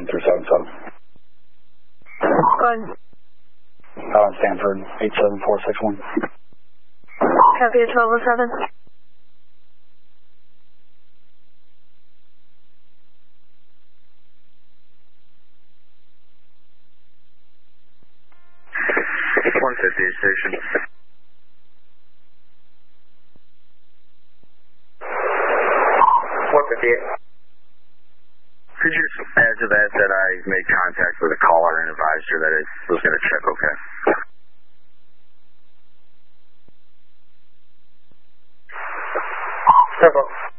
777. Go ahead. Stanford, 87461. Copy 1207. Station. What the deal? Could you just add to that I made contact with a caller and advised her that it was going to check okay? Simple.